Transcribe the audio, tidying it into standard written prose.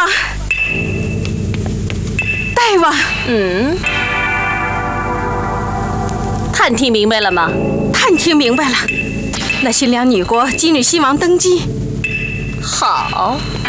王，大王， 探听明白了吗？ 探听明白了。那新娘女国姬女西王登基。 好，